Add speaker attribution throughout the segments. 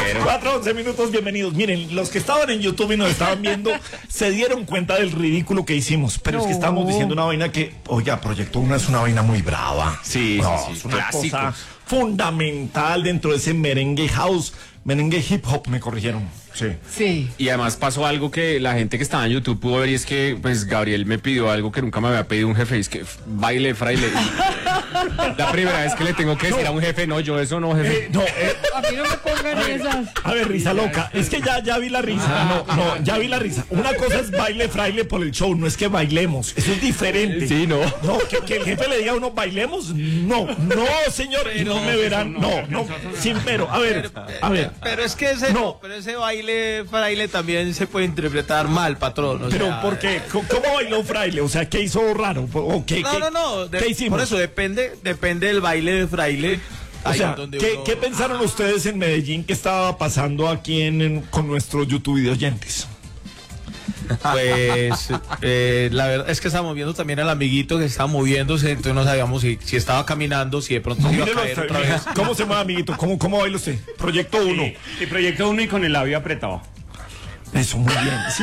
Speaker 1: Pero...
Speaker 2: 4:11 minutos, bienvenidos. Miren, los que estaban en YouTube y nos estaban viendo se dieron cuenta del ridículo que hicimos. Pero es que estamos diciendo una vaina que, oiga, Proyecto 1 es una vaina muy brava.
Speaker 1: Sí,
Speaker 2: es una
Speaker 1: clásico.
Speaker 2: cosa fundamental dentro de ese merengue house, merengue hip hop, me corrigieron.
Speaker 3: Sí.
Speaker 1: Y además pasó algo que la gente que estaba en YouTube pudo ver, y es que pues Gabriel me pidió algo que nunca me había pedido un jefe, y es que baile fraile. La primera vez que le tengo que decir a un jefe, no, yo eso no, jefe.
Speaker 3: A mí no me pongan esas.
Speaker 2: A ver, risa loca. Es que ya vi la risa. Ya vi la risa. Una cosa es baile fraile por el show, no es que bailemos. Eso es diferente.
Speaker 1: Sí, no.
Speaker 2: No, que el jefe le diga a uno, bailemos. No, señor. Y no me verán. No. Sin pero. A ver.
Speaker 4: Pero es que ese baile fraile también se puede interpretar mal, patrón.
Speaker 2: Pero ¿por qué? ¿Cómo bailó fraile? O sea, ¿qué hizo raro? ¿O qué,
Speaker 4: No.
Speaker 2: ¿Qué hicimos?
Speaker 4: Por eso depende del baile de fraile.
Speaker 2: O sea, ¿qué pensaron ustedes en Medellín que estaba pasando aquí con nuestros YouTube de oyentes?
Speaker 4: Pues la verdad es que estábamos viendo también al amiguito que estaba moviéndose, entonces no sabíamos si estaba caminando, si de pronto se iba a caer otra vez.
Speaker 2: ¿Cómo se mueve, amiguito? ¿Cómo baila usted? Proyecto 1.
Speaker 5: Sí, Proyecto 1 y con el labio apretado.
Speaker 2: Eso, muy bien. Sí.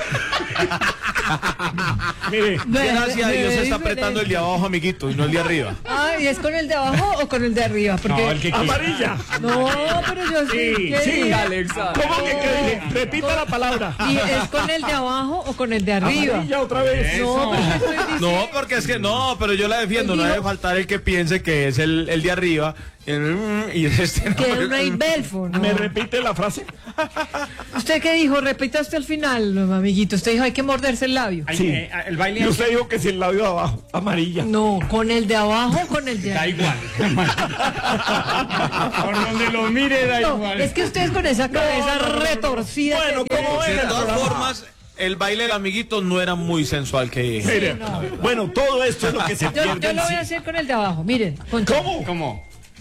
Speaker 2: Mire,
Speaker 4: gracias a Dios se está apretando el de abajo, amiguito, y no el de arriba.
Speaker 3: ¿Y es con el de abajo o con el de arriba? Porque...
Speaker 5: No, el que
Speaker 2: amarilla.
Speaker 3: No, pero yo sí.
Speaker 2: Sí,
Speaker 1: Alexa.
Speaker 2: ¿Cómo que dije? Repita la palabra.
Speaker 3: ¿Y es con el de abajo o con el de arriba?
Speaker 2: Amarilla otra vez.
Speaker 3: No, porque estoy diciendo...
Speaker 4: No, porque es que pero yo la defiendo, no debe faltar el que piense que es el de arriba. Y este no.
Speaker 3: Que es Ray Belfo, ¿no?
Speaker 2: ¿Me repite la frase?
Speaker 3: ¿Usted qué dijo? Repita hasta el final, amiguito. Usted dijo hay que morderse el labio.
Speaker 2: Sí.
Speaker 5: El baile...
Speaker 2: Y usted dijo que si el labio de abajo, amarilla.
Speaker 3: No, con el de abajo o con el de
Speaker 5: Da
Speaker 3: arriba.
Speaker 5: igual. Por donde lo mire da
Speaker 3: No,
Speaker 5: igual.
Speaker 3: es que ustedes con esa cabeza retorcida.
Speaker 2: Bueno,
Speaker 3: que
Speaker 2: ¿cómo
Speaker 3: tienen.
Speaker 2: era?
Speaker 4: De todas formas, el baile del amiguito no era muy sensual que...
Speaker 2: Mire, bueno, todo esto es lo que se
Speaker 3: Yo
Speaker 2: pierde.
Speaker 3: lo voy a hacer con el de abajo. Miren. Poncho.
Speaker 5: ¿Cómo?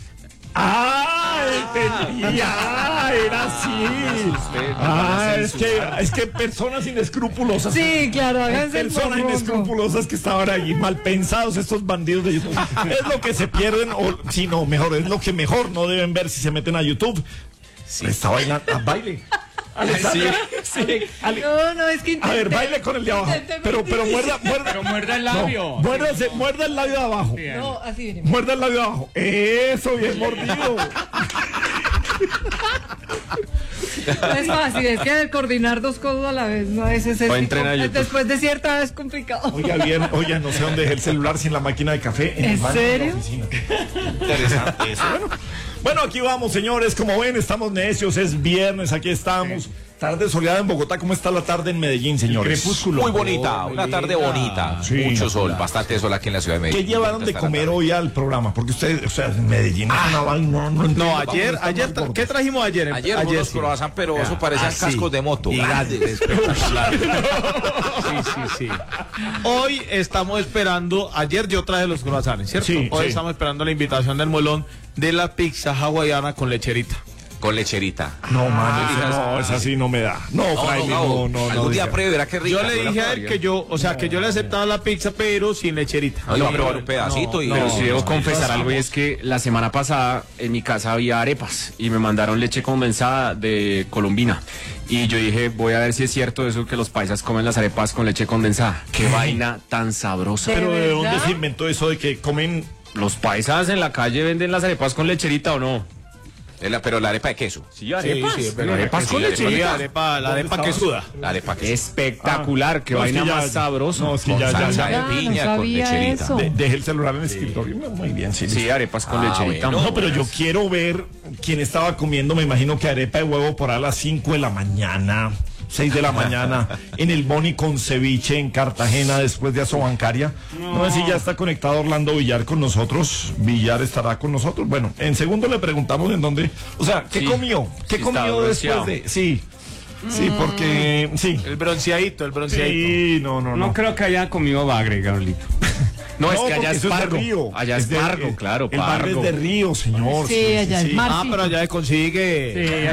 Speaker 2: Entendía, era así. Es que personas inescrupulosas.
Speaker 3: Sí, claro, háganse el
Speaker 2: Personas
Speaker 3: morrongo.
Speaker 2: inescrupulosas que estaban ahí, mal pensados, estos bandidos de YouTube. Es lo que se pierden, o si no, mejor, es lo que mejor no deben ver si se meten a YouTube. Esta vaina, baile. Alexandra,
Speaker 1: Sí.
Speaker 3: No, es que
Speaker 2: A ver, baile con el de abajo. Pero muerda.
Speaker 5: Pero muerda el labio.
Speaker 2: Muerda el labio de abajo.
Speaker 3: No, así viene.
Speaker 2: Muerda el labio de abajo. Eso, bien mordido.
Speaker 3: No es fácil, es que coordinar dos cosas a la vez, no es ese.
Speaker 1: O entrena a YouTube.
Speaker 3: Después de cierta edad es complicado.
Speaker 2: Oiga, no sé dónde dejé el celular sin la máquina de café.
Speaker 3: ¿En
Speaker 2: el baño de la
Speaker 3: serio?
Speaker 2: oficina. Interesante eso. Bueno, aquí vamos, señores. Como ven, estamos necios. Es viernes, aquí estamos. Tarde soleada en Bogotá. ¿Cómo está la tarde en Medellín, señores?
Speaker 5: Crepúsculo.
Speaker 6: Muy bonita, una tarde bonita.
Speaker 2: Sí.
Speaker 6: Mucho sol, bastante sol aquí en la ciudad de Medellín.
Speaker 2: ¿Qué llevaron de comer hoy al programa? Porque ustedes, o sea, en Medellín es una vaina, no entiendo
Speaker 4: No,
Speaker 2: cómo
Speaker 4: ayer,
Speaker 2: están tan gordos.
Speaker 4: ¿qué trajimos ayer?
Speaker 6: Ayer unos
Speaker 4: sí.
Speaker 6: croissants, pero eso parecían
Speaker 4: sí.
Speaker 6: cascos de moto.
Speaker 4: Gigantes, espectacular. Sí. Hoy estamos esperando, ayer yo traje los croissants, ¿cierto?
Speaker 2: Sí,
Speaker 4: Hoy
Speaker 2: sí.
Speaker 4: estamos esperando la invitación del Molón de la pizza hawaiana con lecherita.
Speaker 6: Con lecherita.
Speaker 2: No, mano, esa sí no me da. No, Fraile, no.
Speaker 6: Algún día
Speaker 2: diga.
Speaker 6: pruebe, verá qué rica.
Speaker 4: Yo le dije a él que yo le aceptaba la pizza, pero sin lecherita.
Speaker 6: No, iba a probar un pedacito y...
Speaker 1: Pero sí debo confesar algo, y es que la semana pasada en mi casa había arepas y me mandaron leche condensada de Colombina. Y yo dije, voy a ver si es cierto eso que los paisas comen las arepas con leche condensada. Qué vaina tan sabrosa.
Speaker 2: Pero ¿de dónde
Speaker 3: verdad?
Speaker 2: se inventó eso de que comen?
Speaker 1: ¿Los paisas en la calle venden las arepas con lecherita o no?
Speaker 6: Pero la arepa de queso.
Speaker 1: Sí, arepas.
Speaker 4: pero
Speaker 1: arepas con lecherita.
Speaker 4: la arepa que suda.
Speaker 6: La arepa que
Speaker 1: Espectacular, qué
Speaker 2: No, es
Speaker 1: vaina
Speaker 2: que ya-
Speaker 1: más sabrosa.
Speaker 2: No, sí,
Speaker 6: con
Speaker 2: ya.
Speaker 6: salsa
Speaker 3: ya.
Speaker 6: de piña,
Speaker 3: No
Speaker 6: con
Speaker 3: sabía
Speaker 6: lecherita.
Speaker 3: eso.
Speaker 2: Dejé el celular en el escritorio. Muy bien, sí.
Speaker 1: Sí, arepas con
Speaker 6: Ah,
Speaker 1: lecherita.
Speaker 6: bueno.
Speaker 2: No, pero yo quiero ver quién estaba comiendo, me imagino que arepa de huevo por a las 5 de la mañana, 6 de la mañana, en el Boni con ceviche en Cartagena después de Asobancaria. No sé si ya está conectado Orlando Villar con nosotros. Villar estará con nosotros. Bueno, en segundo le preguntamos en dónde, o sea, ¿qué
Speaker 1: Sí,
Speaker 2: comió? ¿Qué
Speaker 1: sí,
Speaker 2: comió
Speaker 1: estaba
Speaker 2: después de? Sí, porque, sí.
Speaker 4: El bronceadito.
Speaker 2: Sí, no.
Speaker 5: No creo que haya comido bagre, Gabrielito.
Speaker 1: No, es
Speaker 2: No,
Speaker 1: que allá
Speaker 2: porque
Speaker 1: es
Speaker 2: eso de
Speaker 1: pargo.
Speaker 2: río.
Speaker 1: Allá es
Speaker 2: de-
Speaker 1: pargo, claro,
Speaker 2: El barrio
Speaker 1: pargo.
Speaker 2: es de río, señor.
Speaker 3: Sí, allá es mar.
Speaker 4: Ah, pero allá se consigue.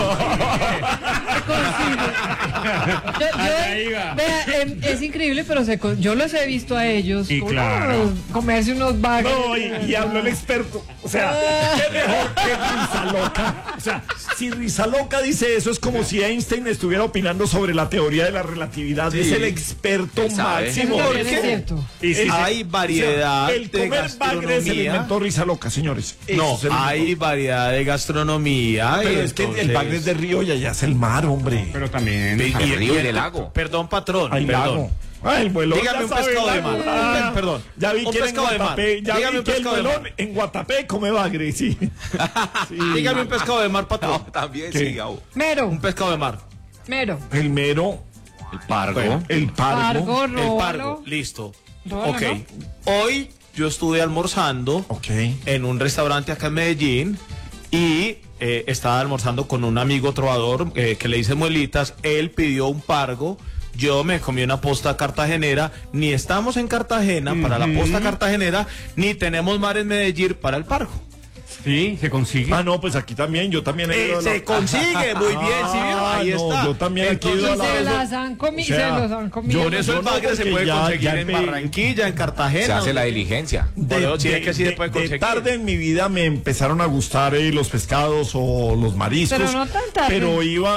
Speaker 5: Allá iba.
Speaker 3: Vea, es increíble, pero yo los he visto a ellos.
Speaker 5: Sí, claro.
Speaker 3: Comerse unos bagres.
Speaker 2: No, y habló el experto. O sea, qué mejor que risa loca. O sea, si Rizaloca dice eso, es como si Einstein estuviera opinando sobre la teoría de la relatividad. Es el experto
Speaker 6: sabe.
Speaker 2: máximo.
Speaker 3: Eso
Speaker 4: ¿Por
Speaker 3: también
Speaker 4: qué?
Speaker 3: es cierto.
Speaker 4: Y si hay variedad
Speaker 2: el
Speaker 4: de
Speaker 2: comer bagre se lo inventó
Speaker 4: gastronomía.
Speaker 2: Rizaloca, señores.
Speaker 4: No,
Speaker 2: Eso se lo
Speaker 4: hay
Speaker 2: inventó.
Speaker 4: variedad de gastronomía.
Speaker 2: Pero
Speaker 4: y
Speaker 2: es que el
Speaker 4: entonces-
Speaker 2: bagre es de río y allá es el mar, hombre.
Speaker 5: Pero también.
Speaker 6: El río y el lago.
Speaker 4: Perdón, patrón.
Speaker 2: Hay
Speaker 4: perdón.
Speaker 2: lago. Ah, el muelón.
Speaker 4: Dígame
Speaker 2: ya
Speaker 4: un
Speaker 2: sabe,
Speaker 4: pescado de
Speaker 2: lago.
Speaker 4: mar.
Speaker 2: Ah,
Speaker 4: Perdón.
Speaker 2: Ya vi
Speaker 4: Un
Speaker 2: que en
Speaker 4: pescado de mar.
Speaker 2: Guatapé. Ya
Speaker 4: Dígame
Speaker 2: vi
Speaker 4: un
Speaker 2: que el
Speaker 4: pescado de
Speaker 2: muelón
Speaker 4: mar.
Speaker 2: en Guatapé come bagre, sí. Sí.
Speaker 4: Dígame un pescado de mar, patrón.
Speaker 6: No, también
Speaker 2: ¿Qué?
Speaker 6: sí, Gabo.
Speaker 3: Mero,
Speaker 4: Un pescado de mar.
Speaker 3: mero.
Speaker 2: El mero,
Speaker 1: El pargo.
Speaker 4: Bueno.
Speaker 2: el pargo.
Speaker 3: Pargo,
Speaker 4: El
Speaker 3: róbalo.
Speaker 4: pargo. Listo.
Speaker 3: Róbalo,
Speaker 4: Ok.
Speaker 3: ¿no?
Speaker 4: Hoy yo estuve almorzando
Speaker 2: Ok.
Speaker 4: en un restaurante acá en Medellín y estaba almorzando con un amigo trovador que le dice muelitas. Él pidió un pargo. Yo me comí una posta cartagenera. Ni estamos en Cartagena para la posta cartagenera, ni tenemos mar en Medellín para el pargo.
Speaker 5: Sí, se consigue.
Speaker 2: Ah, no, pues aquí también, yo también he ido a la-
Speaker 4: Se consigue muy bien, ¿sí vio? Ahí
Speaker 2: no,
Speaker 4: está.
Speaker 2: yo también aquí he
Speaker 4: Entonces,
Speaker 2: ido a
Speaker 3: Y
Speaker 2: la-
Speaker 3: se
Speaker 2: eso-
Speaker 3: las han comido,
Speaker 2: o sea,
Speaker 3: se los han comido.
Speaker 4: por eso
Speaker 2: Yo
Speaker 4: el
Speaker 2: no,
Speaker 4: bagre se
Speaker 2: porque
Speaker 4: puede
Speaker 2: ya-
Speaker 4: conseguir
Speaker 2: ya
Speaker 4: en
Speaker 2: me-
Speaker 4: Barranquilla, en Cartagena.
Speaker 6: Se hace la diligencia.
Speaker 4: Por eso sí es que sí se puede conseguir.
Speaker 2: tarde en mi vida me empezaron a gustar los pescados o los mariscos.
Speaker 3: Pero no tan tarde.
Speaker 2: Pero iba,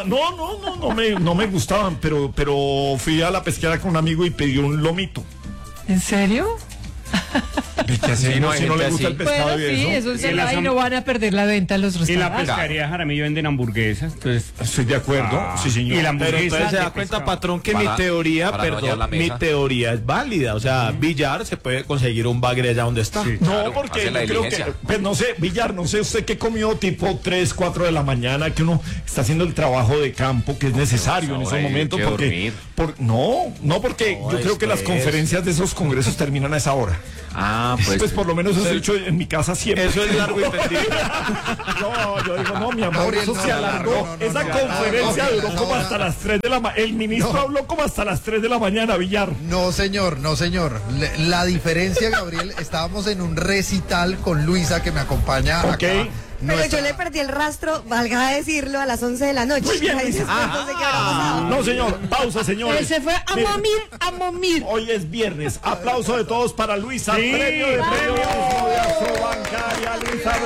Speaker 2: no me gustaban, pero fui a la pesquera con un amigo y pedí un lomito.
Speaker 3: ¿En serio?
Speaker 2: ¿Qué hacemos
Speaker 1: Sí, no, hay
Speaker 2: si no le
Speaker 1: gente
Speaker 2: gusta
Speaker 1: así.
Speaker 2: el pescado
Speaker 3: Bueno,
Speaker 2: y
Speaker 3: sí,
Speaker 2: eso?
Speaker 3: eso es
Speaker 5: Y
Speaker 3: verdad,
Speaker 5: las
Speaker 3: y
Speaker 5: ham-
Speaker 3: no van a perder la venta en los
Speaker 5: Y la
Speaker 3: restaurantes.
Speaker 5: pescaría Jaramillo venden hamburguesas. Entonces,
Speaker 2: Estoy de acuerdo, sí señor.
Speaker 5: Y la
Speaker 4: Pero
Speaker 5: hamburguesa
Speaker 4: entonces se
Speaker 5: de
Speaker 4: da cuenta,
Speaker 5: pescado.
Speaker 4: patrón, que
Speaker 6: Para-
Speaker 4: mi teoría,
Speaker 6: para no dañar la
Speaker 4: mi
Speaker 6: mesa.
Speaker 4: teoría es válida. O sea, Villar se puede conseguir un bagre allá donde está.
Speaker 5: Sí.
Speaker 2: No,
Speaker 6: Claro,
Speaker 2: porque
Speaker 6: hace la
Speaker 2: yo creo que,
Speaker 6: diligencia.
Speaker 2: pues no sé, Villar, no sé usted qué comió tipo 3, 4 de la mañana, que uno está haciendo el trabajo de campo que es necesario en
Speaker 1: ahora
Speaker 2: esos
Speaker 1: hay
Speaker 2: momentos,
Speaker 1: que
Speaker 2: porque
Speaker 1: dormir.
Speaker 2: no porque yo creo que las
Speaker 4: después.
Speaker 2: conferencias de esos congresos terminan a esa hora.
Speaker 1: Ah,
Speaker 2: Pues,
Speaker 1: pues.
Speaker 2: por lo menos eso he hecho en mi casa siempre.
Speaker 4: Eso es largo y tendido.
Speaker 2: No, yo digo, no, mi amor,
Speaker 7: Gabriel,
Speaker 2: eso
Speaker 7: no,
Speaker 2: se alargó.
Speaker 7: no,
Speaker 2: Esa
Speaker 7: no,
Speaker 2: conferencia
Speaker 7: no,
Speaker 2: duró
Speaker 7: no,
Speaker 2: como
Speaker 7: no.
Speaker 2: hasta las 3 de la mañana. El ministro habló como hasta las 3 de la mañana, Villar.
Speaker 7: No, señor, no, señor. La diferencia, Gabriel, estábamos en un recital con Luisa, que me acompaña
Speaker 2: Ok.
Speaker 7: acá.
Speaker 8: Pero
Speaker 7: Nuestra-
Speaker 8: yo le perdí el rastro, valga decirlo, a las 11 de la noche.
Speaker 2: Muy bien,
Speaker 8: Ahí
Speaker 2: Luisa.
Speaker 8: después no sé qué habrá pasado.
Speaker 2: No, señor, pausa, señores.
Speaker 3: Él se fue a
Speaker 2: Mire,
Speaker 3: momir, a momir.
Speaker 2: Hoy es viernes. Aplauso de todos para Luisa.
Speaker 5: Sí,
Speaker 2: Premio de
Speaker 5: ¡vamos!
Speaker 2: periodismo de Astrobancaria. Luisa,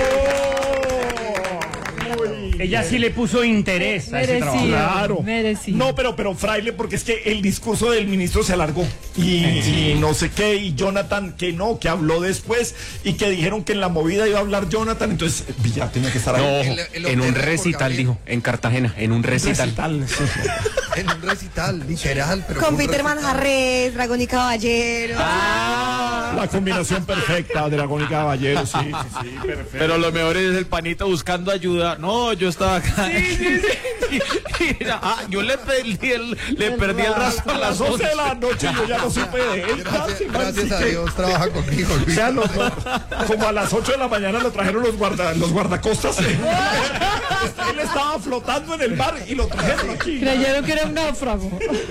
Speaker 2: bravo. Muy
Speaker 5: ella
Speaker 2: bien.
Speaker 5: sí le puso interés a ese trabajo.
Speaker 3: Merecido.
Speaker 2: Claro.
Speaker 3: Merecido.
Speaker 2: No, pero fraile, porque es que el discurso del ministro se alargó. Y no sé qué, y Jonathan que no, que habló después, y que dijeron que en la movida iba a hablar Jonathan, entonces Villar tenía que estar
Speaker 1: No,
Speaker 2: ahí.
Speaker 1: en un
Speaker 7: hotel de
Speaker 1: recital,
Speaker 7: Gabriel.
Speaker 1: dijo. En Cartagena, en un recital.
Speaker 2: Recital, sí.
Speaker 7: En un recital, literal. Pero
Speaker 8: Con
Speaker 7: fue un
Speaker 8: Peter
Speaker 7: recital.
Speaker 8: Manjarres, Dragón y Caballero.
Speaker 2: La combinación perfecta, Dragón y Caballero, sí, perfecto.
Speaker 4: Pero lo mejor es el panita buscando ayuda. No, yo estaba acá. Yo le perdí el rastro
Speaker 2: A las 12 de la noche yo ya no supe de él.
Speaker 7: Gracias a Dios, trabaja conmigo,
Speaker 2: O
Speaker 7: Luis.
Speaker 2: sea, como a las 8 de la mañana lo trajeron los guardacostas. Él estaba flotando en el mar y lo trajeron aquí.
Speaker 3: Creyeron que era un náufrago.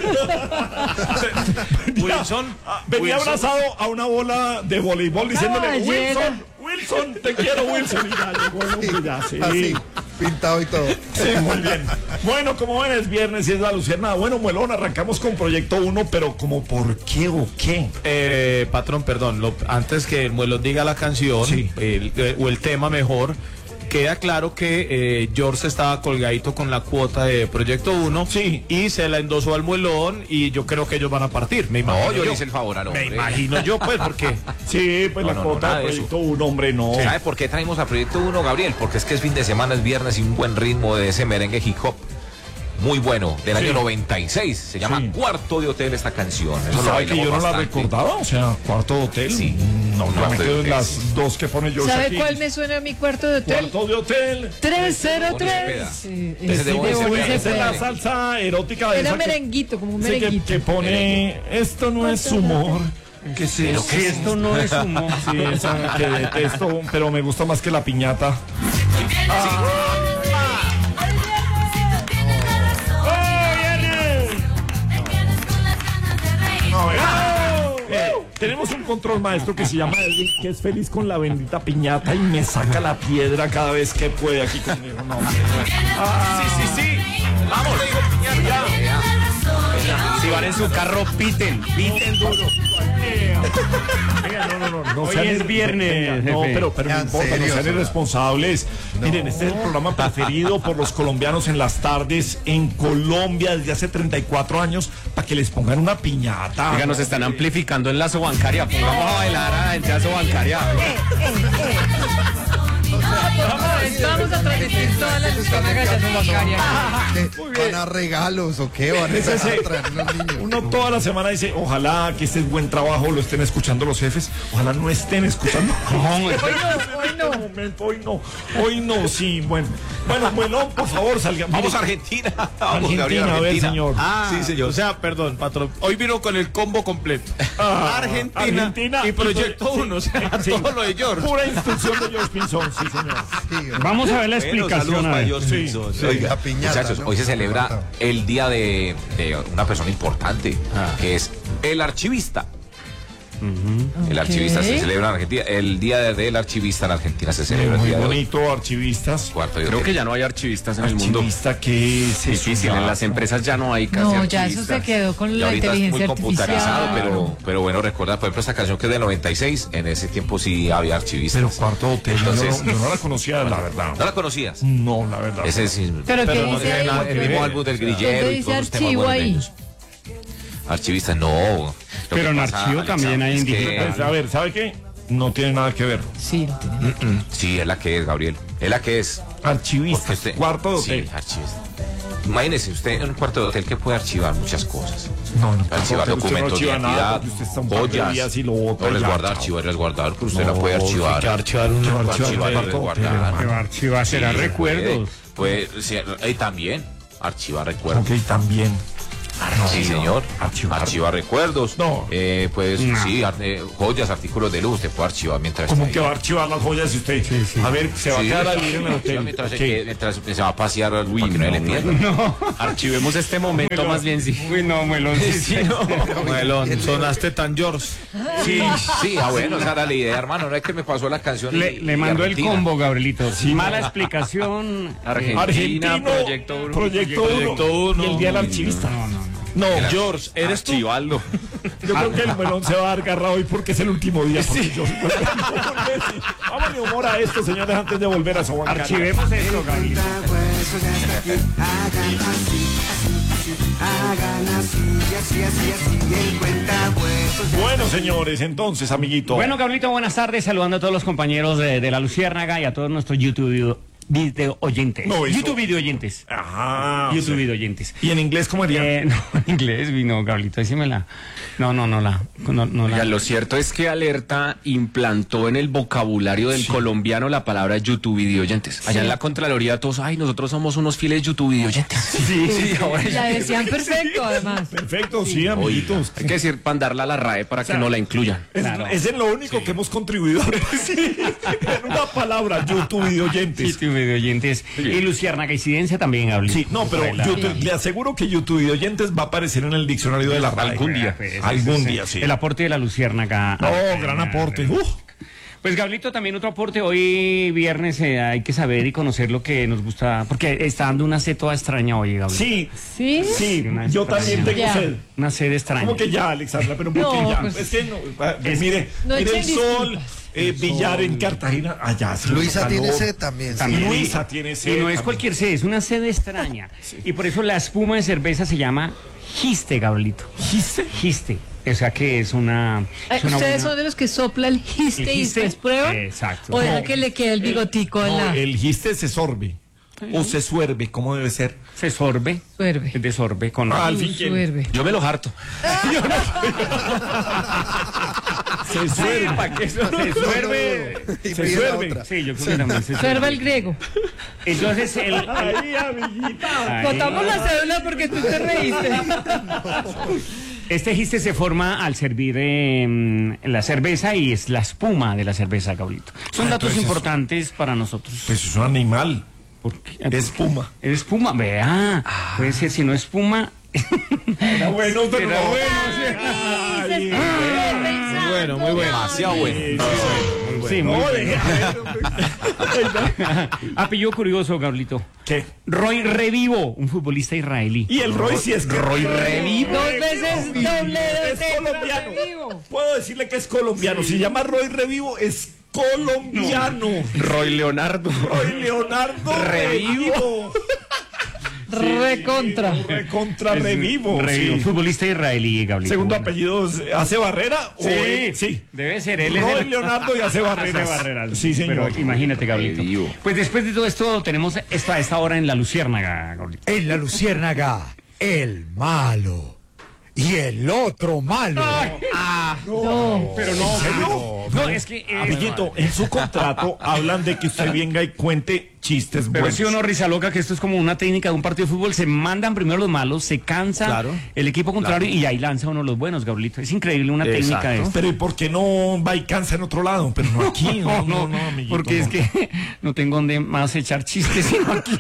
Speaker 4: Wilson.
Speaker 2: Venía
Speaker 4: Wilson.
Speaker 2: abrazado a una bola de voleibol diciéndole,
Speaker 3: Caballero.
Speaker 2: Wilson, te quiero, Wilson. Y ya llegó el hombre, ya, sí.
Speaker 7: Así, pintado y todo.
Speaker 2: Sí, muy bien. Bueno, como ven, es viernes y es la luciérnaga. Bueno, Muelón, arrancamos con Proyecto 1, pero como ¿por qué o qué?
Speaker 4: Patrón, perdón, antes que el muelón diga la canción,
Speaker 2: Sí.
Speaker 4: o el tema mejor, queda claro que George estaba colgadito con la cuota de Proyecto 1
Speaker 2: Sí.
Speaker 4: y se la endosó al muelón y yo creo que ellos van a partir, me imagino.
Speaker 6: No, yo le hice el favor al
Speaker 4: Me
Speaker 6: hombre.
Speaker 4: imagino yo, pues, porque
Speaker 2: Sí, pues la
Speaker 6: no,
Speaker 2: cuota
Speaker 6: nada
Speaker 2: de
Speaker 6: de eso.
Speaker 2: Proyecto 1, hombre, no.
Speaker 6: ¿Sabe por qué traemos a Proyecto 1, Gabriel? Porque es que es fin de semana, es viernes y un buen ritmo de ese merengue hip hop. Muy bueno, del año 96. Se llama
Speaker 2: Sí.
Speaker 6: Cuarto de Hotel esta canción. Eso lo
Speaker 2: ¿Sabe que yo
Speaker 6: bailamos
Speaker 2: no la
Speaker 6: bastante.
Speaker 2: recordaba? O sea, Cuarto de Hotel.
Speaker 6: Sí.
Speaker 2: No, yo me
Speaker 6: Cuarto de
Speaker 2: quedo en
Speaker 6: Hotel.
Speaker 2: las dos que pone George
Speaker 3: ¿Sabe
Speaker 2: aquí.
Speaker 3: cuál me suena a mi cuarto de hotel?
Speaker 2: Cuarto de Hotel.
Speaker 3: 303.
Speaker 6: Cepeda.
Speaker 3: Sí,
Speaker 6: Ese es de Bonnie
Speaker 3: Bonnie
Speaker 6: Cepeda.
Speaker 2: Esa es la
Speaker 3: Cepeda.
Speaker 2: salsa erótica de
Speaker 3: Era
Speaker 2: esa que-
Speaker 3: merenguito, como un
Speaker 2: sí,
Speaker 3: merenguito.
Speaker 2: que pone esto no es humor. Que sí,
Speaker 5: Pero que esto no es humor.
Speaker 2: Sí, esa que detesto, pero me gusta más que la piñata. Tenemos un control maestro que se llama Edwin, que es feliz con la bendita piñata y me saca la piedra cada vez que puede aquí conmigo. No, hombre.
Speaker 6: Sí. Vamos, le digo piñata.
Speaker 1: Si van en su carro, piten duro.
Speaker 2: No
Speaker 5: Hoy
Speaker 2: sean
Speaker 5: es viernes,
Speaker 2: No,
Speaker 5: jefe.
Speaker 2: pero no
Speaker 7: ¿En
Speaker 2: importa, no
Speaker 7: serio?
Speaker 2: sean irresponsables. Miren, este es el programa preferido por los colombianos en las tardes en Colombia desde hace 34 años para que les pongan una piñata.
Speaker 1: Oiga, nos están amplificando en la Sobancaria. Vamos a bailar a gente a Sobancaria.
Speaker 3: Vamos a transmitir todas las luciérnagas de Sobancaria.
Speaker 7: ¿Van a regalos o qué? ¿Van a
Speaker 2: Ese-
Speaker 7: traer unos niños?
Speaker 2: Uno toda la semana dice, ojalá que este buen trabajo lo estén escuchando los jefes, ojalá no estén escuchando. Hoy no, sí, bueno, por favor, salgan.
Speaker 6: Vamos a
Speaker 2: Mire,
Speaker 6: Argentina. Vamos, Gabriel,
Speaker 2: Argentina, a ver,
Speaker 6: Argentina.
Speaker 2: señor.
Speaker 4: Sí, señor. O sea, perdón, patrón. Hoy vino con el combo completo. Argentina y Proyecto 1. O sea,
Speaker 2: sí.
Speaker 4: todo lo de George.
Speaker 2: Pura instrucción de George Pinzón, sí, señor.
Speaker 7: Sí,
Speaker 5: Vamos a ver la
Speaker 6: Bueno,
Speaker 5: explicación.
Speaker 6: saludos
Speaker 5: A
Speaker 6: para
Speaker 5: ver.
Speaker 6: George
Speaker 2: Sí,
Speaker 6: Pinzón.
Speaker 7: sí,
Speaker 6: Oiga,
Speaker 7: la piñata,
Speaker 6: muchachos,
Speaker 7: ¿no?
Speaker 6: hoy se celebra el día de una persona importante, que es el archivista. El archivista se celebra en Argentina. El día del archivista en Argentina se celebra el
Speaker 2: Muy
Speaker 6: día de hoy.
Speaker 2: bonito, archivistas.
Speaker 6: Cuarto de
Speaker 1: Creo
Speaker 6: hotel.
Speaker 1: que ya no hay archivistas en el mundo.
Speaker 2: Archivista que
Speaker 1: Es difícil, en las empresas ya no hay casi
Speaker 3: No, ya eso
Speaker 1: archivistas.
Speaker 3: se quedó con
Speaker 6: Y
Speaker 3: la
Speaker 6: ahorita es muy
Speaker 3: inteligencia
Speaker 6: computarizado,
Speaker 3: artificial.
Speaker 6: pero bueno, recordar, por ejemplo, esta canción que es del 96, en ese tiempo sí había archivistas.
Speaker 2: Pero cuarto hotel,
Speaker 6: Entonces,
Speaker 2: yo no la conocía, la verdad.
Speaker 6: ¿no la conocías?
Speaker 2: No, la verdad.
Speaker 6: Ese sí.
Speaker 3: Pero ¿qué
Speaker 6: no
Speaker 3: dice
Speaker 6: tiene
Speaker 3: ahí?
Speaker 6: nada, el mismo álbum del grillero y
Speaker 3: dice
Speaker 6: todos los temas
Speaker 3: archivo ahí?
Speaker 6: buenos. Archivista, no. Lo
Speaker 5: Pero
Speaker 6: que
Speaker 5: en
Speaker 6: pasa,
Speaker 5: archivo
Speaker 6: Alexa,
Speaker 5: también hay
Speaker 6: es que-
Speaker 5: indígenas.
Speaker 2: A ver, ¿sabe qué? No tiene nada que ver.
Speaker 3: Sí, lo tiene.
Speaker 6: Sí, es la que es, Gabriel. Es la que es.
Speaker 2: Archivista,
Speaker 6: Porque usted-
Speaker 2: cuarto de hotel.
Speaker 6: Sí, archivista. Imagínese usted en un cuarto de hotel que puede archivar muchas cosas.
Speaker 2: No,
Speaker 6: Archivar documentos de
Speaker 2: archiva nada,
Speaker 6: identidad,
Speaker 2: porque usted está un par de días
Speaker 6: joyas.
Speaker 2: y lo bota
Speaker 6: No
Speaker 2: y ya,
Speaker 6: resguardar,
Speaker 2: chao.
Speaker 6: archivar, resguardar, pero usted la puede archivar.
Speaker 4: archivar un
Speaker 6: Archivar,
Speaker 2: el
Speaker 6: resguardar.
Speaker 5: Que va a archivar, será
Speaker 6: Sí,
Speaker 5: recuerdos.
Speaker 6: Pues, sí, y también archivar recuerdos.
Speaker 2: Ok, también.
Speaker 6: Sí, señor.
Speaker 2: Archivar.
Speaker 6: Archivar recuerdos.
Speaker 2: No.
Speaker 6: Pues
Speaker 5: No.
Speaker 6: sí, joyas, artículos de luz, usted puede archivar mientras
Speaker 2: ¿Cómo
Speaker 6: está
Speaker 2: que
Speaker 6: ahí.
Speaker 2: va a archivar las joyas si usted? A ver, se va a
Speaker 6: Sí.
Speaker 2: quedar a vivir en el hotel.
Speaker 6: Mientras,
Speaker 2: Ok.
Speaker 6: mientras se va a pasear para que no le pierda.
Speaker 1: Archivemos este momento más bien, sí.
Speaker 5: Uy, no, Melón. Sí,
Speaker 4: Melón, sonaste tan George.
Speaker 6: Sí, sí, bueno, esa era la idea, hermano. No es que me pasó la canción.
Speaker 5: Le mandó el
Speaker 6: Argentina.
Speaker 5: combo, Gabrielito. Mala explicación.
Speaker 1: Argentina,
Speaker 2: Argentino,
Speaker 1: Proyecto 1.
Speaker 2: Proyecto 1 y el día del archivista. No,
Speaker 4: George, ¿eres tú?
Speaker 1: Archivaldo.
Speaker 2: yo creo que el melón se va a dar garra hoy porque es el último día. Yo, vámonos humor a esto, señores, antes de volver a Sobancaria.
Speaker 5: Archivemos esto, Gabrielito.
Speaker 2: Bueno, señores, entonces, amiguito.
Speaker 5: Bueno, Gabrielito, buenas tardes. Saludando a todos los compañeros de La Luciérnaga y a todos nuestros YouTube video oyentes.
Speaker 2: No, eso-
Speaker 5: YouTube video oyentes.
Speaker 2: Ajá.
Speaker 5: YouTube video oyentes.
Speaker 2: ¿Y en inglés cómo haría?
Speaker 5: No, en inglés vino, Gabrielito, decímela. No la.
Speaker 1: Oiga, lo cierto es que Alerta implantó en el vocabulario del colombiano la palabra YouTube videoyentes. Allá en la Contraloría todos, ay, nosotros somos unos fieles YouTube videoyentes. Sí, ahora
Speaker 3: La decían perfecto, además.
Speaker 2: Perfecto, sí, amiguitos.
Speaker 1: hay que decir, mandarla a la RAE para que no la incluyan.
Speaker 5: Claro.
Speaker 2: Es en lo único que hemos contribuido. Sí, en una palabra, YouTube video oyentes.
Speaker 5: YouTube video oyentes. Y Luciérnaga Incidencia también, Gabrielito.
Speaker 2: Sí, no, pero le aseguro que YouTube video oyentes va a aparecer en el diccionario de la RAE.
Speaker 1: Algún día.
Speaker 2: Algún día, sí.
Speaker 5: El aporte de la Luciérnaga.
Speaker 2: No, gran aporte.
Speaker 5: Pues Gabrielito, también otro aporte. Hoy viernes hay que saber y conocer lo que nos gusta, porque está dando una sed toda extraña hoy, Gabrielito.
Speaker 2: Sí,
Speaker 3: ¿Sí?
Speaker 2: sí,
Speaker 5: Una
Speaker 2: yo
Speaker 5: extraña.
Speaker 2: también tengo
Speaker 3: Ya.
Speaker 2: sed.
Speaker 5: Una sed extraña.
Speaker 2: ¿Cómo que ya, Alexandra? Pero ¿por qué
Speaker 3: No,
Speaker 2: ya?
Speaker 3: pues-
Speaker 2: Es que no, mire,
Speaker 3: No
Speaker 2: mire el
Speaker 3: echen
Speaker 2: sol,
Speaker 3: disculpas.
Speaker 2: billar en Cartagena, allá. sí,
Speaker 7: Luisa
Speaker 2: calor.
Speaker 7: tiene sed también. sí.
Speaker 5: También.
Speaker 2: Luisa tiene sed.
Speaker 5: Y no es
Speaker 2: también.
Speaker 5: cualquier sed, es una sed extraña. Y por eso la espuma de cerveza se llama giste, Gabrielito.
Speaker 2: ¿Giste?
Speaker 5: Giste. O sea que es una. es una
Speaker 3: Ustedes
Speaker 5: buena-
Speaker 3: son de los que sopla el giste
Speaker 5: ¿El
Speaker 3: y
Speaker 5: giste?
Speaker 3: después prueba.
Speaker 5: Exacto.
Speaker 3: O deja
Speaker 2: No.
Speaker 3: que le quede el bigotico en
Speaker 2: No,
Speaker 3: la.
Speaker 2: el giste se sorbe. O se suerbe, ¿cómo debe ser?
Speaker 5: Se sorbe.
Speaker 3: Suerve.
Speaker 5: Es de sorbe con.
Speaker 2: Al fin, ¿quién?
Speaker 3: Suerve.
Speaker 1: Yo me lo harto.
Speaker 2: Se suerbe.
Speaker 5: ¿Para qué eso? Se suerbe.
Speaker 7: Y
Speaker 2: Se
Speaker 7: pide la
Speaker 2: suerve.
Speaker 7: otra.
Speaker 5: Sí, yo creo que también se
Speaker 3: Suerva el griego.
Speaker 5: Entonces,
Speaker 2: Ay, amiguita.
Speaker 5: Ahí.
Speaker 3: Botamos la cédula porque tú te reíste.
Speaker 5: Este giste se forma al servir la cerveza y es la espuma de la cerveza, Gabrielito. Son datos
Speaker 2: entonces-
Speaker 5: importantes para nosotros.
Speaker 2: Pues es un animal.
Speaker 5: Porque,
Speaker 2: Es espuma.
Speaker 5: Es espuma, vea. Puede ser, si no espuma.
Speaker 2: Era bueno, pero
Speaker 5: Era
Speaker 2: no.
Speaker 5: bueno,
Speaker 2: Ay,
Speaker 4: Muy bueno, muy bueno.
Speaker 6: Demasiado bueno.
Speaker 2: sí, sí.
Speaker 5: Sí, muy
Speaker 2: No,
Speaker 5: bueno.
Speaker 2: deja.
Speaker 5: Apellido curioso, Gablito.
Speaker 2: ¿Qué?
Speaker 5: Roy Revivo, un futbolista israelí.
Speaker 2: Y el Roy sí es que
Speaker 1: Roy Revivo.
Speaker 3: Dos veces doble
Speaker 2: es colombiano. Puedo decirle que es colombiano. Si se llama Roy Revivo, es colombiano.
Speaker 1: Roy Leonardo.
Speaker 2: Roy Leonardo Revivo. Recontra Revivo.
Speaker 5: Revivo,
Speaker 2: sí.
Speaker 5: futbolista israelí, Gablito.
Speaker 2: Segundo
Speaker 5: Bueno.
Speaker 2: apellido, ¿hace Barrera?
Speaker 5: Sí, debe ser él. Es
Speaker 2: Roy
Speaker 5: el-
Speaker 2: Leonardo y hace Barreras.
Speaker 5: Hace Barreras.
Speaker 2: Sí, señor.
Speaker 5: Pero imagínate, Gablito.
Speaker 1: Revivo.
Speaker 5: Pues después de todo esto, tenemos esta hora en La Luciérnaga, Gablito.
Speaker 9: En la Luciérnaga, el malo. Y el otro malo.
Speaker 5: Pero no,
Speaker 2: ¿En serio?
Speaker 5: no, es que...
Speaker 2: Amiguito, en su contrato hablan de que usted venga y cuente chistes
Speaker 5: Pero
Speaker 2: buenos.
Speaker 5: sí o no, risa loca, que esto es como una técnica de un partido de fútbol. Se mandan primero los malos, se cansa
Speaker 4: Claro.
Speaker 5: el equipo contrario y ahí lanza uno los buenos, Gablito. Es increíble una técnica de esto.
Speaker 2: Pero ¿y por qué no va y cansa en otro lado? Pero no aquí. No, amiguito,
Speaker 5: porque
Speaker 2: no.
Speaker 5: es que no tengo donde más echar chistes sino aquí.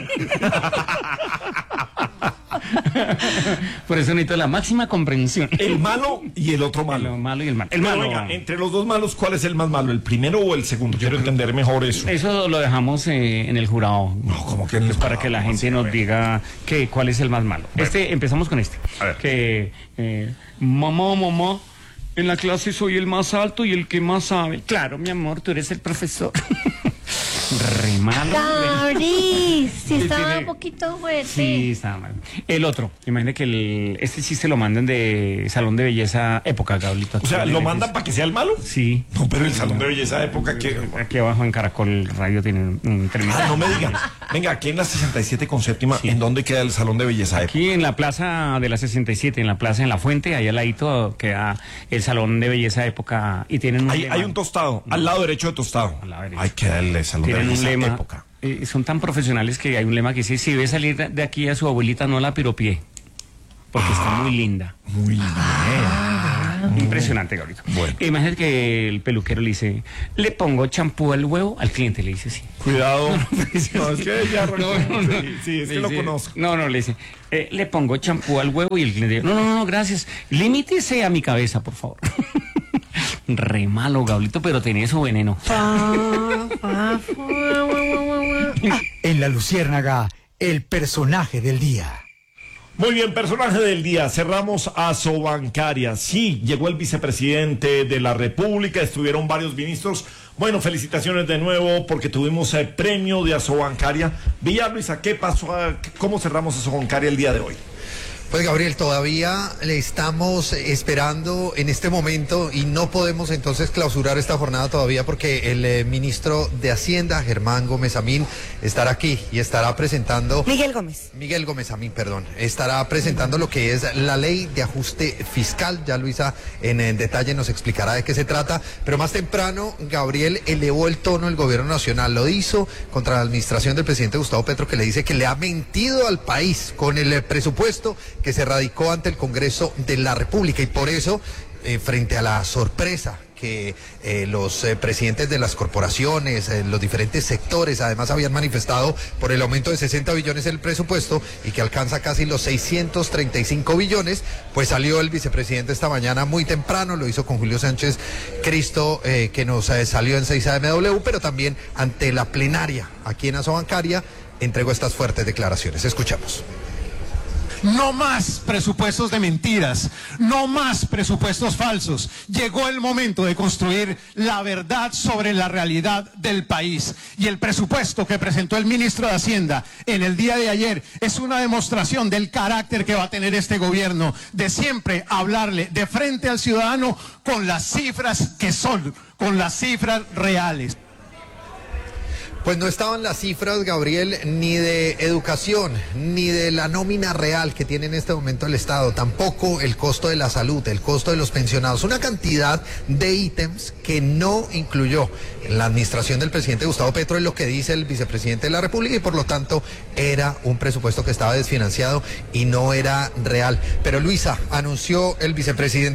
Speaker 5: Por eso necesito la máxima comprensión.
Speaker 2: El malo y el otro malo.
Speaker 5: El malo y el malo. El
Speaker 2: Pero
Speaker 5: malo.
Speaker 2: venga, entre los dos malos, ¿cuál es el más malo? ¿El primero o el segundo? Quiero entender mejor eso.
Speaker 5: Eso lo dejamos en el jurado.
Speaker 2: No, como que en el
Speaker 5: Pues para
Speaker 2: jurado,
Speaker 5: que la
Speaker 2: ¿cómo
Speaker 5: gente
Speaker 2: así?
Speaker 5: nos
Speaker 2: A ver.
Speaker 5: diga cuál es el más malo. Empezamos con este.
Speaker 2: A ver.
Speaker 5: Que mamá, en la clase soy el más alto y el que más sabe. Claro, mi amor, tú eres el profesor. Re malo.
Speaker 10: Gabri, si estaba
Speaker 5: tiene-
Speaker 10: un poquito fuerte.
Speaker 5: Sí, está mal. El otro, imagínate que este chiste lo mandan de Salón de Belleza Época, Gablito.
Speaker 2: O sea, ¿lo mandan para que sea el malo?
Speaker 5: Sí.
Speaker 2: No, pero el salón de belleza de época que...
Speaker 5: Aquí abajo en Caracol Radio tienen un término.
Speaker 2: Ah, no me digan. Venga, aquí en la 67 con séptima, ¿en dónde queda el salón de belleza de época?
Speaker 5: Aquí en la plaza de la 67, en la plaza en La Fuente, ahí al ladito queda el Salón de Belleza Época y tienen un lema.
Speaker 2: Hay un tostado, al lado derecho de tostado.
Speaker 5: Al lado derecho.
Speaker 2: Ahí queda el salón de
Speaker 5: Tienen un
Speaker 2: belleza
Speaker 5: lema.
Speaker 2: época.
Speaker 5: Son tan profesionales que hay un lema que dice, si ve salir de aquí a su abuelita, no la piropié, porque está muy linda.
Speaker 2: Muy bien.
Speaker 5: Impresionante, Gabriel.
Speaker 2: Bueno.
Speaker 5: Imagínate que el peluquero le dice, le pongo champú al huevo, al cliente le dice sí.
Speaker 2: Cuidado. No, es que ya arrancó.
Speaker 5: No.
Speaker 2: Sí, es que
Speaker 5: Le
Speaker 2: lo
Speaker 5: dice,
Speaker 2: conozco.
Speaker 5: No, le dice, le pongo champú al huevo y el cliente dice, no, gracias. Limítese a mi cabeza, por favor. Re malo, Gablito, pero tenía su veneno.
Speaker 9: En la Luciérnaga, el personaje del día.
Speaker 2: Muy bien, personaje del día. Cerramos Asobancaria. Sí, llegó el vicepresidente de la República, estuvieron varios ministros. Bueno, felicitaciones de nuevo porque tuvimos el premio de Asobancaria. Villa Luisa, ¿qué pasó? ¿Cómo cerramos Asobancaria el día de hoy?
Speaker 7: Pues Gabriel, todavía le estamos esperando en este momento y no podemos entonces clausurar esta jornada todavía porque el ministro de Hacienda, Germán Gómez Amín, estará aquí y estará presentando... Miguel Gómez Amín, perdón. Estará presentando lo que es la ley de ajuste fiscal. Ya Luisa en detalle nos explicará de qué se trata. Pero más temprano, Gabriel elevó el tono el gobierno nacional. Lo hizo contra la administración del presidente Gustavo Petro, que le dice que le ha mentido al país con el presupuesto que se radicó ante el Congreso de la República y por eso, frente a la sorpresa que los presidentes de las corporaciones, los diferentes sectores además habían manifestado por el aumento de 60 billones en el presupuesto y que alcanza casi los 635 billones, pues salió el vicepresidente esta mañana muy temprano, lo hizo con Julio Sánchez Cristo, que nos salió en 6AMW, pero también ante la plenaria aquí en Asobancaria entregó estas fuertes declaraciones. Escuchamos.
Speaker 11: No más presupuestos de mentiras, no más presupuestos falsos. Llegó el momento de construir la verdad sobre la realidad del país. Y el presupuesto que presentó el ministro de Hacienda en el día de ayer es una demostración del carácter que va a tener este gobierno, de siempre hablarle de frente al ciudadano con las cifras que son, con las cifras reales.
Speaker 7: Pues no estaban las cifras, Gabriel, ni de educación, ni de la nómina real que tiene en este momento el Estado, tampoco el costo de la salud, el costo de los pensionados, una cantidad de ítems que no incluyó la administración del presidente Gustavo Petro, es lo que dice el vicepresidente de la República y por lo tanto era un presupuesto que estaba desfinanciado y no era real. Pero Luisa, anunció el vicepresidente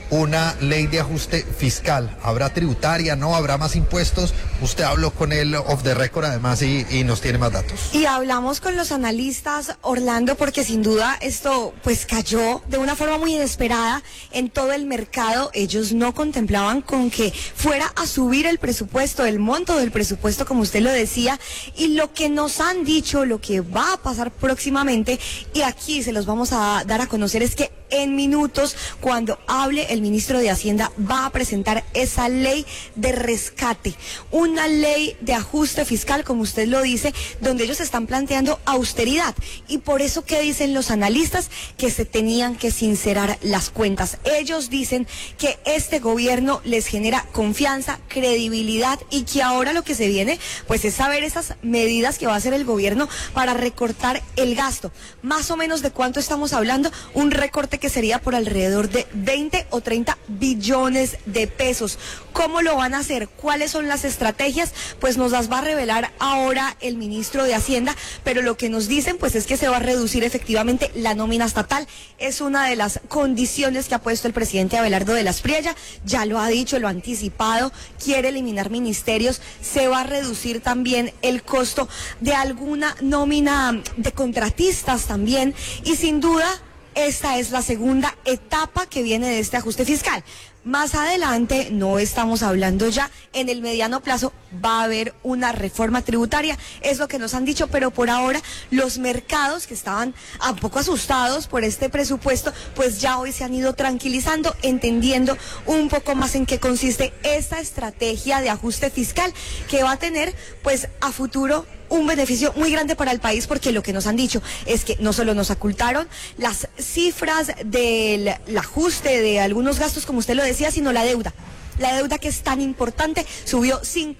Speaker 7: una ley de ajuste fiscal. ¿Habrá tributaria? ¿No? ¿Habrá más impuestos? Usted habló con él off the record además y nos tiene más datos.
Speaker 8: Y hablamos con los analistas, Orlando, porque sin duda esto pues cayó de una forma muy inesperada en todo el mercado. Ellos no contemplaban con que fuera a subir el presupuesto, el monto del presupuesto, como usted lo decía, y lo que nos han dicho, lo que va a pasar próximamente, y aquí se los vamos a dar a conocer, es que en minutos, cuando hable el ministro de Hacienda, va a presentar esa ley de rescate, una ley de ajuste fiscal, como usted lo dice, donde ellos están planteando austeridad. Y por eso, ¿qué dicen los analistas? Que se tenían que sincerar las cuentas. Ellos dicen que este gobierno les genera confianza, credibilidad, y que ahora lo que se viene, pues es saber esas medidas que va a hacer el gobierno para recortar el gasto. Más o menos, ¿de cuánto estamos hablando? Un recorte que sería por alrededor de 20 o 30 billones de pesos. ¿Cómo lo van a hacer? ¿Cuáles son las estrategias? Pues nos las va a revelar ahora el ministro de Hacienda, pero lo que nos dicen pues es que se va a reducir efectivamente la nómina estatal. Es una de las condiciones que ha puesto el presidente Abelardo de la Espriella, ya lo ha dicho, lo ha anticipado, quiere eliminar ministerios, se va a reducir también el costo de alguna nómina de contratistas también, y sin duda esta es la segunda etapa que viene de este ajuste fiscal. Más adelante, no estamos hablando ya, en el mediano plazo va a haber una reforma tributaria, es lo que nos han dicho, pero por ahora los mercados que estaban un poco asustados por este presupuesto, pues ya hoy se han ido tranquilizando, entendiendo un poco más en qué consiste esta estrategia de ajuste fiscal que va a tener pues a futuro un beneficio muy grande para el país, porque lo que nos han dicho es que no solo nos ocultaron las cifras del ajuste de algunos gastos, como usted lo decía, sino la deuda. La deuda, que es tan importante, subió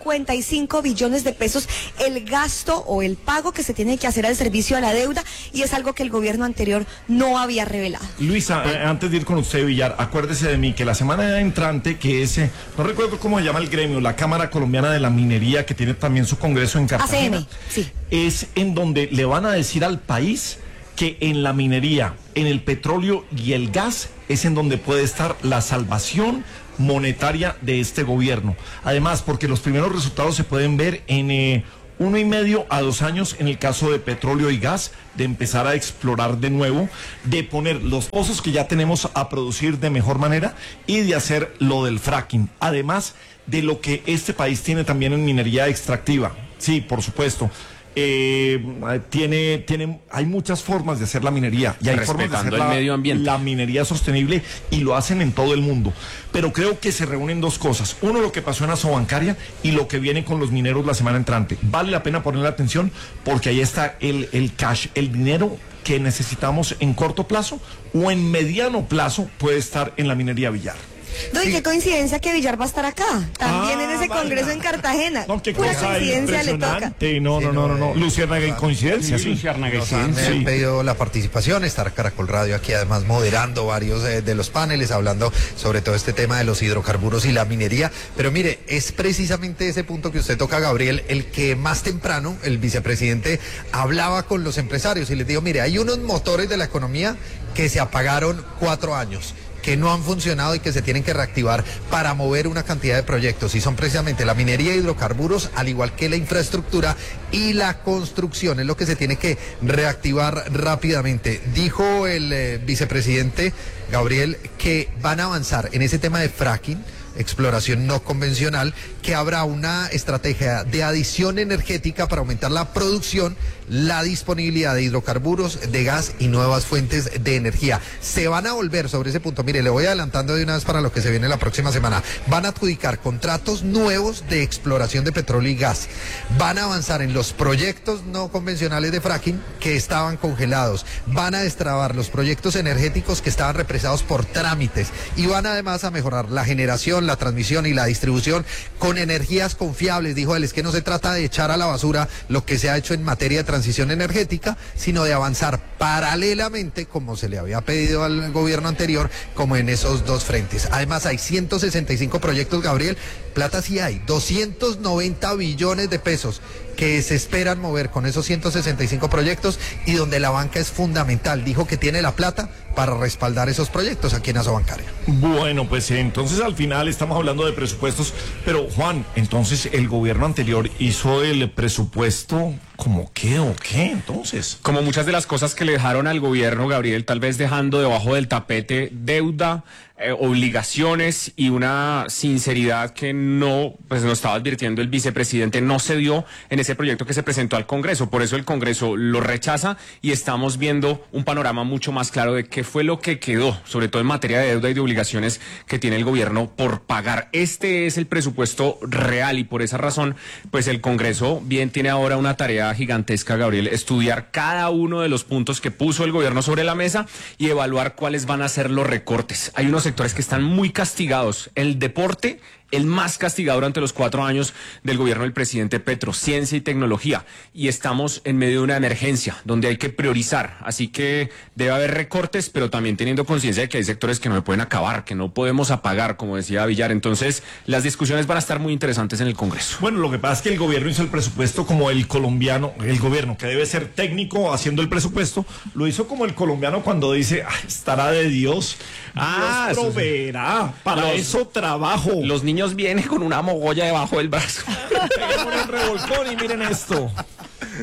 Speaker 8: 55 billones de pesos el gasto o el pago que se tiene que hacer al servicio a la deuda, y es algo que el gobierno anterior no había revelado.
Speaker 2: Luisa, antes de ir con usted, Villar, acuérdese de mí que la semana entrante, que es, no recuerdo cómo se llama el gremio, la Cámara Colombiana de la Minería, que tiene también su congreso en Cartagena,
Speaker 8: ACM, sí.
Speaker 2: Es en donde le van a decir al país que en la minería, en el petróleo y el gas, es en donde puede estar la salvación monetaria de este gobierno. Además, porque los primeros resultados se pueden ver en 1,5 a 2 años en el caso de petróleo y gas, de empezar a explorar de nuevo, de poner los pozos que ya tenemos a producir de mejor manera y de hacer lo del fracking. Además de lo que este país tiene también en minería extractiva. Sí, por supuesto. Hay muchas formas de hacer la minería y hay formas de hacer
Speaker 1: el medio ambiente,
Speaker 2: la minería sostenible, y lo hacen en todo el mundo. Pero creo que se reúnen dos cosas: uno, lo que pasó en Asobancaria, y lo que viene con los mineros la semana entrante. Vale la pena ponerle atención, porque ahí está el cash, el dinero que necesitamos en corto plazo o en mediano plazo puede estar en la minería Villar.
Speaker 8: No, y qué coincidencia que Villar va a estar acá, también en ese congreso en Cartagena.
Speaker 2: No, qué
Speaker 8: pura
Speaker 2: cosa
Speaker 8: coincidencia le toca.
Speaker 2: No. Luciérnaga, en coincidencia, sí.
Speaker 7: Nos han pedido la participación, estar Caracol Radio aquí además moderando varios de los paneles, hablando sobre todo este tema de los hidrocarburos y la minería. Pero mire, es precisamente ese punto que usted toca, Gabriel, el que más temprano el vicepresidente hablaba con los empresarios y les dijo: mire, hay unos motores de la economía que se apagaron 4 años, que no han funcionado y que se tienen que reactivar para mover una cantidad de proyectos, y son precisamente la minería de hidrocarburos, al igual que la infraestructura y la construcción, es lo que se tiene que reactivar rápidamente. Dijo el vicepresidente Gabriel que van a avanzar en ese tema de fracking, exploración no convencional, que habrá una estrategia de adición energética para aumentar la producción, la disponibilidad de hidrocarburos, de gas y nuevas fuentes de energía. Se van a volver sobre ese punto. Mire, le voy adelantando de una vez para lo que se viene la próxima semana. Van a adjudicar contratos nuevos de exploración de petróleo y gas. Van a avanzar en los proyectos no convencionales de fracking que estaban congelados. Van a destrabar los proyectos energéticos que estaban represados por trámites, y van además a mejorar la generación, la transmisión y la distribución con energías confiables. Dijo él, es que no se trata de echar a la basura lo que se ha hecho en materia de transición energética, sino de avanzar paralelamente, como se le había pedido al gobierno anterior, como en esos dos frentes. Además hay 165 proyectos, Gabriel, plata sí hay, 290 billones de pesos que se esperan mover con esos 165 proyectos y donde la banca es fundamental. Dijo que tiene la plata para respaldar esos proyectos aquí en Asobancaria.
Speaker 2: Bueno, pues entonces al final estamos hablando de presupuestos, pero Juan, entonces el gobierno anterior hizo el presupuesto ¿como qué o qué entonces?
Speaker 1: Como muchas de las cosas que le dejaron al gobierno, Gabriel, tal vez dejando debajo del tapete deuda, obligaciones y una sinceridad que no estaba advirtiendo el vicepresidente, no se dio en ese proyecto que se presentó al Congreso. Por eso el Congreso lo rechaza y estamos viendo un panorama mucho más claro de qué fue lo que quedó, sobre todo en materia de deuda y de obligaciones que tiene el gobierno por pagar. Este es el presupuesto real y por esa razón, pues el Congreso bien tiene ahora una tarea gigantesca, Gabriel, estudiar cada uno de los puntos que puso el gobierno sobre la mesa y evaluar cuáles van a ser los recortes. Hay unos sectores que están muy castigados. El deporte, el más castigado durante los 4 años del gobierno del presidente Petro, ciencia y tecnología. Y estamos en medio de una emergencia donde hay que priorizar. Así que debe haber recortes, pero también teniendo conciencia de que hay sectores que no me pueden acabar, que no podemos apagar, como decía Villar. Entonces, las discusiones van a estar muy interesantes en el Congreso.
Speaker 2: Bueno, lo que pasa es que el gobierno hizo el presupuesto como el colombiano, el gobierno que debe ser técnico haciendo el presupuesto, lo hizo como el colombiano cuando dice, estará de Dios, Dios proveerá, para eso trabajo.
Speaker 1: Los niños vienen con una mogolla debajo del brazo.
Speaker 2: Peguémosle un revolcón y miren esto.